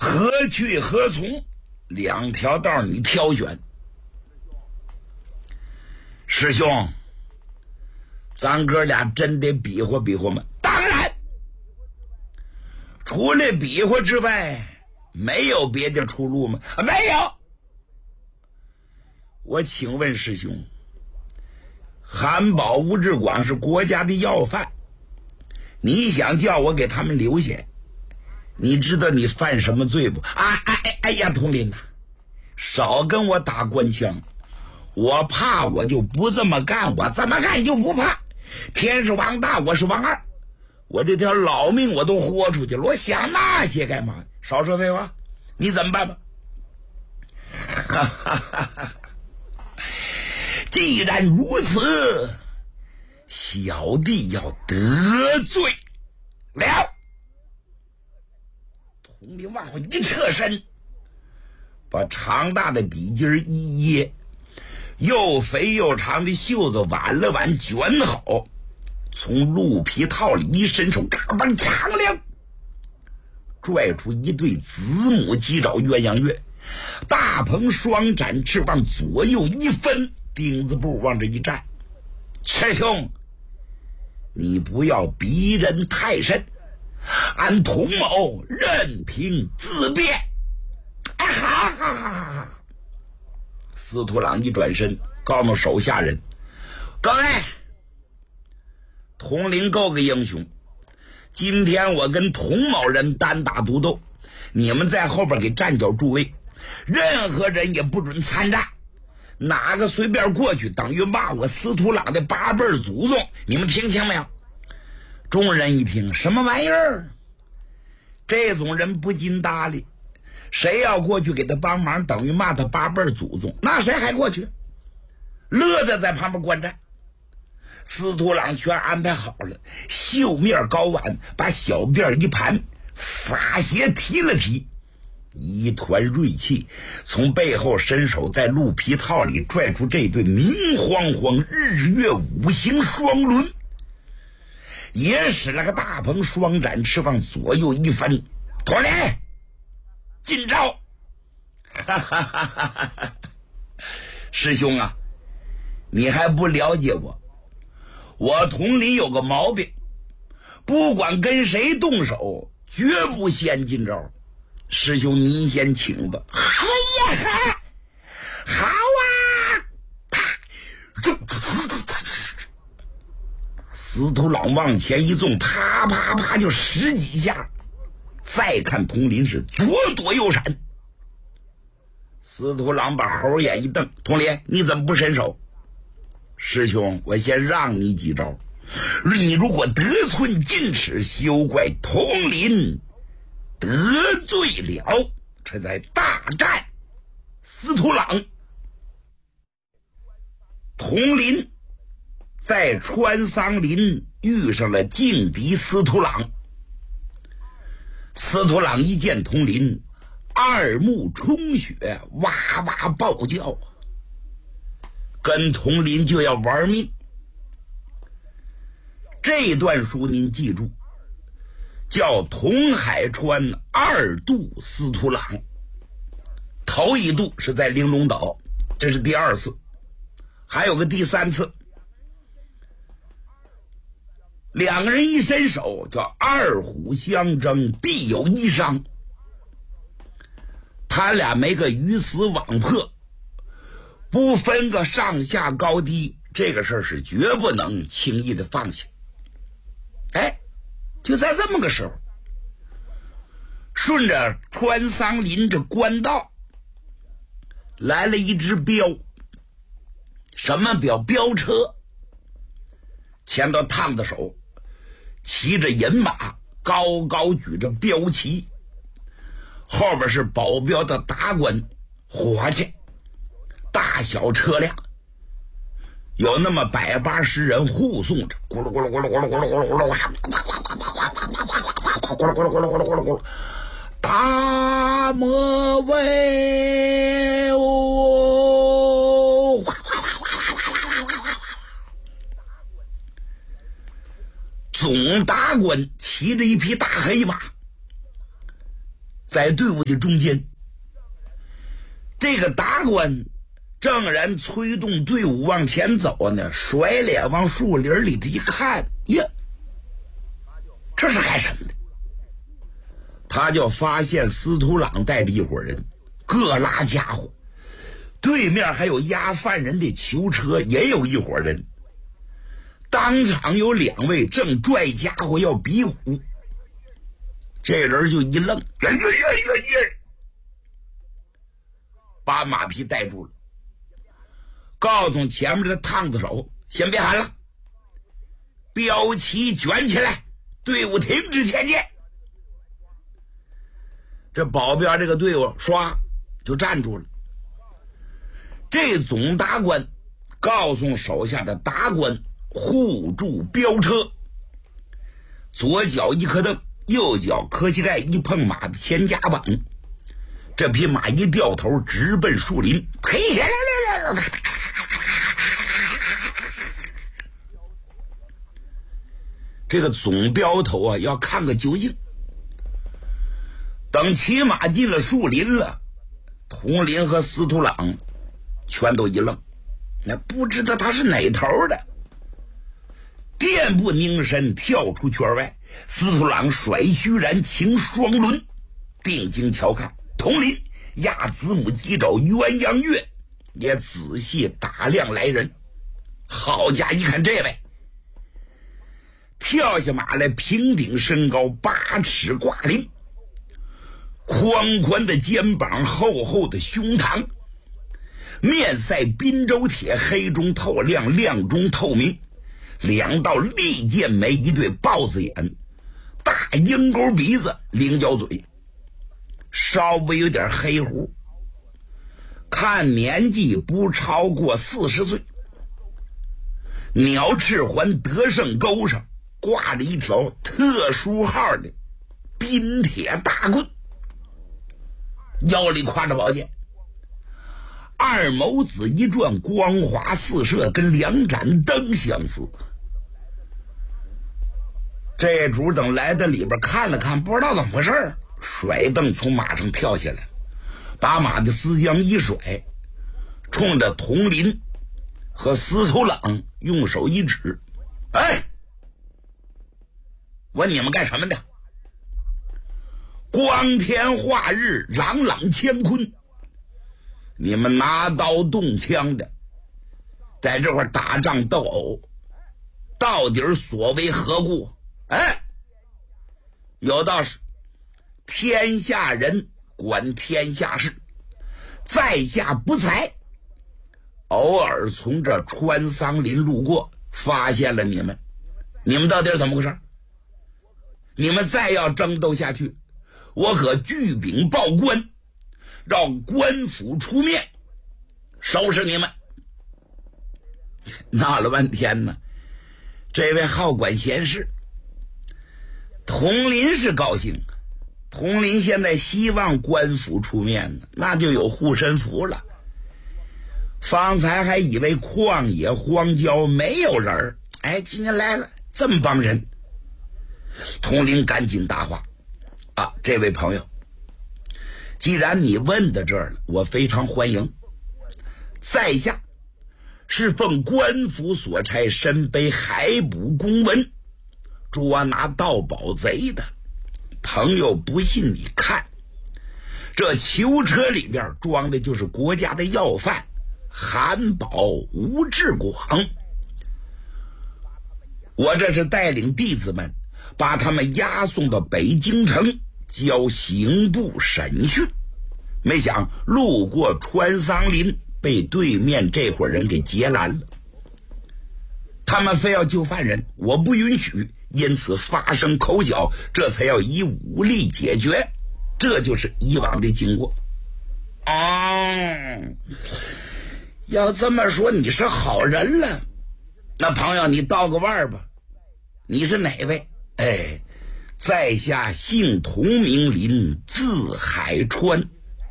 何去何从？两条道你挑选。师兄，咱哥俩真得比划比划吗？当然，除了比划之外，没有别的出路吗？没有。我请问师兄，韩宝、吴志广是国家的要犯，你想叫我给他们留下，你知道你犯什么罪不？哎呀，佟林呐，少跟我打官腔，我怕我就不这么干，我这么干就不怕。天是王大，我是王二，我这条老命我都豁出去了，我想那些干嘛？少说废话，你怎么办吧？既然如此，小弟要得罪了。佟林往后一侧身，把长大的笔尖一掖，又肥又长的袖子挽了挽，卷好，从鹿皮套里一伸手，嘎嘣长亮，拽出一对子母鸡爪鸳鸯月，大鹏双展翅膀，左右一分，钉子步往这一站。师兄，你不要逼人太甚，俺佟某任凭自便。哎，好。司徒郎一转身，告诉手下人：各位，佟林够个英雄，今天我跟佟某人单打独斗，你们在后边给站脚助威，任何人也不准参战，哪个随便过去等于骂我司徒郎的八辈祖宗，你们听清没有？众人一听，什么玩意儿？这种人不禁搭理，谁要过去给他帮忙，等于骂他八辈祖宗，那谁还过去？乐得在旁边观战。司徒郎全安排好了，袖面高挽，把小辫一盘，洒鞋提了提，一团锐气从背后伸手，在鹿皮套里拽出这对明晃晃日月五行双轮，也使了个大鹏双展翅膀，左右一分，佟林进招。师兄啊，你还不了解我，我佟林有个毛病，不管跟谁动手，绝不先进招。师兄您先请吧。哎呀，好啊！啪！司徒郎往前一纵，啪啪啪就10几下。再看佟林是左躲右闪。司徒郎把猴眼一瞪：佟林，你怎么不伸手？师兄，我先让你几招，你如果得寸进尺，休怪佟林得罪了。这在大战司徒郎，佟林在川桑林遇上了劲敌司徒郎。司徒郎一见佟林，二目充血，哇哇暴叫，跟佟林就要玩命。这段书您记住，叫佟海川二渡司徒郎。头一渡是在玲珑岛，这是第2次，还有个第3次。两个人一伸手，叫二虎相争，必有一伤。他俩没个鱼死网破，不分个上下高低，这个事儿是绝不能轻易的放下。哎，就在这么个时候，顺着川桑林这官道来了一只镖。什么镖？镖车，前头烫的手，骑着银马，高高举着镖旗，后边是保镖的达官伙计，大小车辆有那么180人护送着，咕噜咕噜咕噜咕噜咕噜咕噜咕噜，咕噜咕噜，大魔威哦！总达官骑着一匹大黑马， 在队伍的中间。这个达官正然催动队伍往前走呢，甩脸往树林里头一看，呀，这是干什么的？他就发现司徒朗带着一伙人各拉家伙，对面还有押犯人的囚车，也有一伙人。当场有2位正拽家伙要比武，这人就一愣，把马匹带住了，告诉前面的烫子手先别喊了，标旗卷起来，队伍停止前进。这保镖这个队伍唰就站住了。这总达官告诉手下的达官护住飙车，左脚一磕蹬，右脚磕膝盖一碰马的前夹膀，这匹马一掉头直奔树林，嘿呀！这个总镖头啊要看个究竟。等骑马进了树林了，佟林和司徒朗全都一愣，那不知道他是哪头的。垫步凝神跳出圈外，司徒朗甩须髯擎双轮，定睛瞧看，佟林压子母鸡爪鸳鸯跃，也仔细打量来人。好家伙，一看这位跳下马来，平顶身高8尺挂零，宽宽的肩膀，厚厚的胸膛，面赛滨州铁，黑中透亮，亮中透明，2道利剑眉，一对豹子眼，大鹰钩鼻子，菱角嘴，稍微有点黑胡，看年纪不超过40岁。鸟翅环得胜钩上挂着一条特殊号的滨铁大棍，腰里挎着宝剑，二眸子一转，光华四射，跟2盏灯相似。这主等来到里边看了看，不知道怎么回事，甩蹬从马上跳下来，把马的丝缰一甩，冲着佟林和司徒朗用手一指：“哎，问你们干什么的？光天化日，朗朗乾坤，你们拿刀动枪的在这块打仗斗殴，到底所为何故？哎，有道是天下人管天下事，在下不才，偶尔从这川桑林路过，发现了你们，你们到底是怎么回事？你们再要争斗下去，我可据禀报官，让官府出面收拾你们。”闹了半天呢，这位好管闲事佟林是高兴，佟林现在希望官府出面呢，那就有护身符了。方才还以为旷野荒郊没有人，哎，今天来了这么帮人。佟林赶紧答话：“啊，这位朋友，既然你问到这儿了，我非常欢迎。在下是奉官府所差，身背海捕公文，捉拿盗宝贼的。朋友不信你看，这囚车里边装的就是国家的要犯韩宝、吴志广。我这是带领弟子们把他们押送到北京城交刑部审讯，没想路过川桑林，被对面这伙人给截拦了。他们非要救犯人，我不允许，因此发生口角，这才要以武力解决。这就是以往的经过。要这么说你是好人了。那朋友，你道个腕吧，你是哪位？哎，在下姓佟名林，字海川。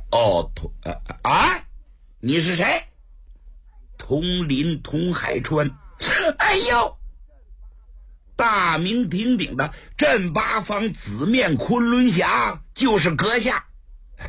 你是谁？佟林佟海川。哎呦，大名鼎鼎的镇八方紫面昆仑侠就是阁下。